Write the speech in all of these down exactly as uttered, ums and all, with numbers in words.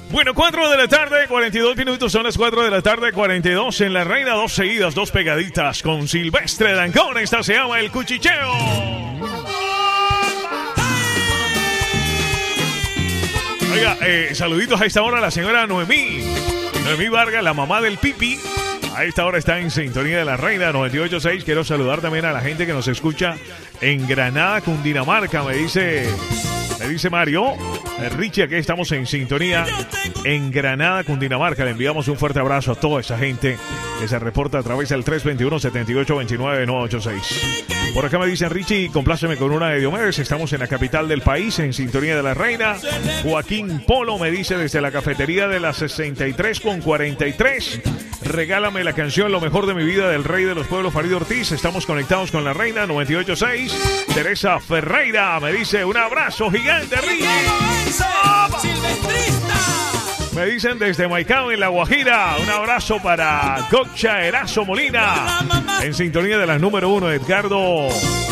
Bueno, cuatro de la tarde, cuarenta y dos minutos, son las cuatro de la tarde, cuarenta y dos en La Reina, dos seguidas, dos pegaditas con Silvestre Dangond. Esta se llama El Cuchicheo. Oiga, eh, saluditos a esta hora a la señora Noemí. Noemí Vargas, la mamá del Pipi. A esta hora está en sintonía de La Reina noventa y ocho punto seis. Quiero saludar también a la gente que nos escucha en Granada, Cundinamarca. Me dice, me dice Mario, eh, Richie, aquí estamos en sintonía en Granada, Cundinamarca. Le enviamos un fuerte abrazo a toda esa gente que se reporta a través del tres dos uno, siete ocho dos nueve, nueve ocho seis. Por acá me dicen, Richie, compláceme con una de Diomedes. Estamos en la capital del país, en sintonía de La Reina. Joaquín Polo me dice desde la cafetería de la sesenta y tres con cuarenta y tres. Regálame la canción Lo Mejor de Mi Vida del Rey de los Pueblos, Farid Ortiz. Estamos conectados con La Reina noventa y ocho punto seis. Teresa Ferreira me dice, un abrazo gigante, Richie. Me dicen desde Maicao, en La Guajira, un abrazo para Gocha Erazo Molina. En sintonía de la número uno, Edgardo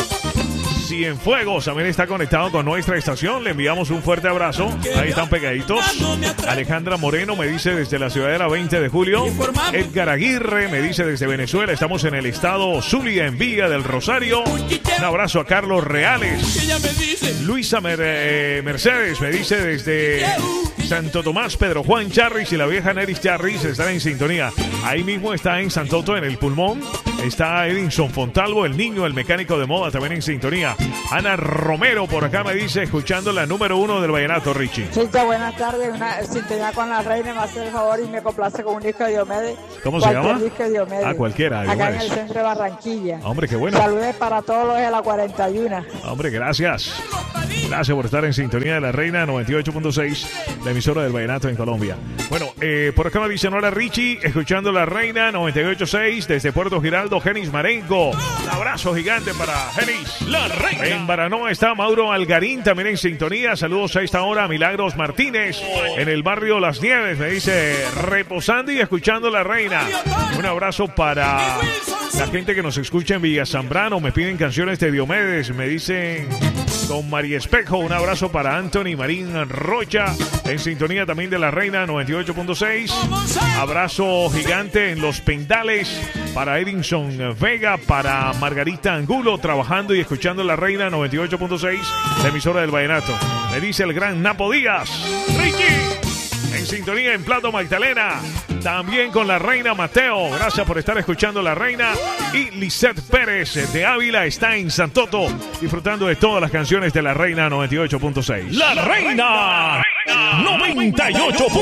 Cienfuegos también está conectado con nuestra estación. Le enviamos un fuerte abrazo. Ahí están pegaditos. Alejandra Moreno me dice desde la ciudadela veinte de julio. Edgar Aguirre me dice desde Venezuela. Estamos en el estado Zulia, en Villa del Rosario. Un abrazo a Carlos Reales. Luisa Mer eh, Mercedes me dice desde Santo Tomás. Pedro Juan Charris y la vieja Neris Charris están en sintonía. Ahí mismo está en Santoto, en el Pulmón. Está Edinson Fontalvo, el niño, el mecánico de moda, también en sintonía. Ana Romero por acá me dice, escuchando la número uno del vallenato, Richie. Chito, buenas tardes. Una sintonía con La Reina, me hace el favor y me complace con un disco de Diomedes. ¿Cómo se llama? Disco de Diomedes. Ah, cualquiera. Acá Diomedes. en el centro de Barranquilla. Hombre, qué bueno. Saludos para todos los de la cuarenta y uno. Hombre, gracias. Gracias por estar en sintonía de La Reina noventa y ocho punto seis, la emisora del vallenato en Colombia. Bueno, eh, por acá me dicen, hola Richie, escuchando La Reina noventa y ocho punto seis desde Puerto Giraldo, Genis Marengo. Un abrazo gigante para Genis. La Reina. En Baranoa está Mauro Algarín, también en sintonía. Saludos a esta hora a Milagros Martínez, en el barrio Las Nieves. Me dice, reposando y escuchando La Reina. Un abrazo para la gente que nos escucha en Villa Zambrano. Me piden canciones de Diomedes. Me dicen, con María Espejo. Un abrazo para Anthony Marín Rocha, en sintonía también de La Reina noventa y ocho punto seis. Abrazo gigante en Los Pendales para Edinson Vega, para Margarita Angulo, trabajando y escuchando La Reina noventa y ocho punto seis, la emisora del vallenato. Me dice el gran Napo Díaz, Richie, en sintonía en Plato Magdalena, también con La Reina Mateo. Gracias por estar escuchando La Reina. Y Lisette Pérez de Ávila está en Santoto, disfrutando de todas las canciones de La Reina noventa y ocho punto seis. La Reina noventa y ocho.